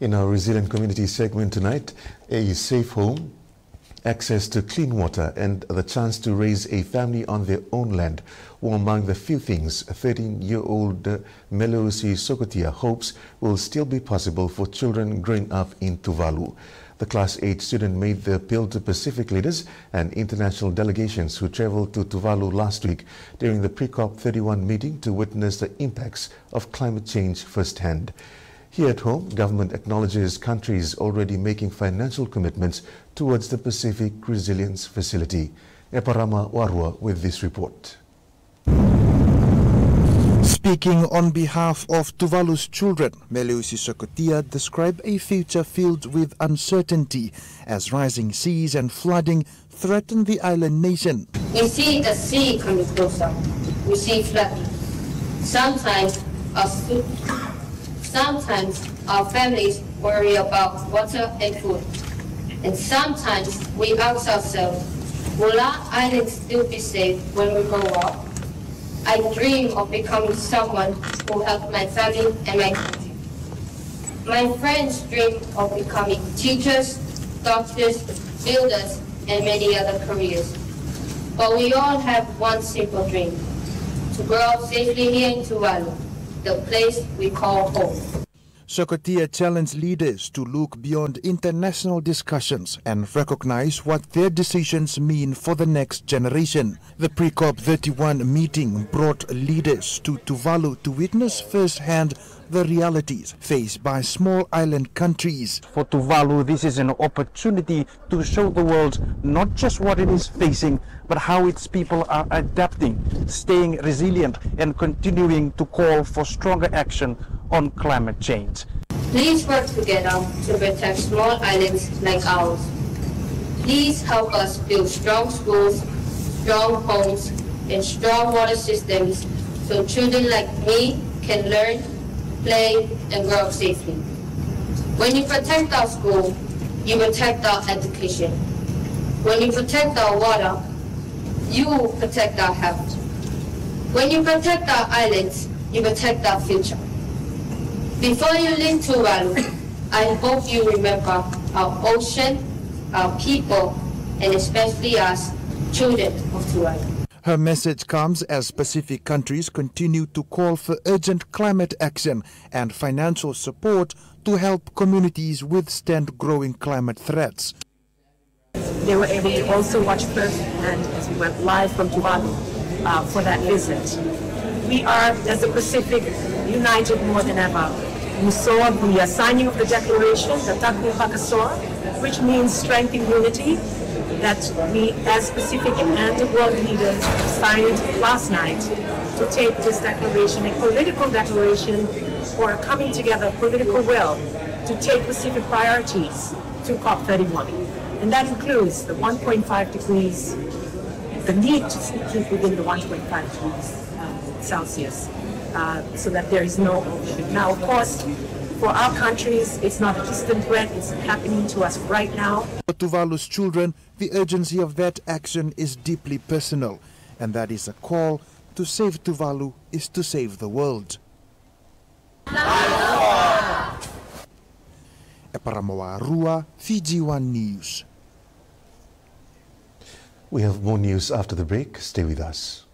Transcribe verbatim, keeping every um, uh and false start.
In our Resilient Community segment tonight, a safe home, access to clean water and the chance to raise a family on their own land were among the few things thirteen-year-old Melusi Sokotia hopes will still be possible for children growing up in Tuvalu. The Class eight student made the appeal to Pacific leaders and international delegations who traveled to Tuvalu last week during the pre-COP thirty-one meeting to witness the impacts of climate change firsthand. Here at home, government acknowledges countries already making financial commitments towards the Pacific Resilience Facility. Eparama Warua with this report. Speaking on behalf of Tuvalu's children, Melusi Sokotia described a future filled with uncertainty as rising seas and flooding threaten the island nation. We see the sea coming closer. We see flooding. Sometimes our Sometimes our families worry about water and food. And sometimes we ask ourselves, will our island still be safe when we grow up? I dream of becoming someone who helps my family and my country. My friends dream of becoming teachers, doctors, builders, and many other careers. But we all have one simple dream, to grow up safely here in Tuvalu, the place we call home. Sokotia challenged leaders to look beyond international discussions and recognize what their decisions mean for the next generation. The pre-COP thirty-one meeting brought leaders to Tuvalu to witness firsthand the realities faced by small island countries. For Tuvalu, this is an opportunity to show the world not just what it is facing, but how its people are adapting, staying resilient, and continuing to call for stronger action on climate change. Please work together to protect small islands like ours. Please help us build strong schools, strong homes, and strong water systems so children like me can learn, play, and grow up safely. When you protect our school, you protect our education. When you protect our water, you protect our health. When you protect our islands, you protect our future. Before you leave Tuvalu, I hope you remember our ocean, our people, and especially us, children of Tuvalu. Her message comes as Pacific countries continue to call for urgent climate action and financial support to help communities withstand growing climate threats. They were able to also watch firsthand as we went live from Tuvalu uh, for that visit. We are, as the Pacific, united more than ever. We saw the uh, signing of the declaration, the Taku Pakasor, which means strength in unity, that we as Pacific and the world leaders signed last night to take this declaration, a political declaration for coming together, political will to take Pacific priorities to COP thirty-one. And that includes the one point five degrees, the need to keep within the one point five degrees uh, Celsius, uh, so that there is no ocean. Now, of course, for our countries, it's not a distant threat, it's happening to us right now. For Tuvalu's children, the urgency of that action is deeply personal, and that is a call to save Tuvalu is to save the world. Eparama Warua, Fiji One News. We have more news after the break. Stay with us.